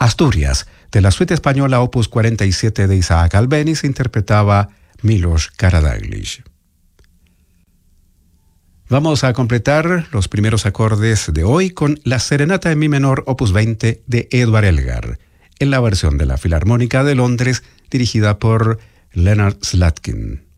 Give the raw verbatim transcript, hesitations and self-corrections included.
Asturias, de la suite española opus cuarenta y siete de Isaac Albéniz, interpretaba Milos Karadáglic. Vamos a completar los primeros acordes de hoy con la Serenata en Mi menor opus veinte de Edward Elgar, en la versión de la Filarmónica de Londres dirigida por Leonard Slatkin.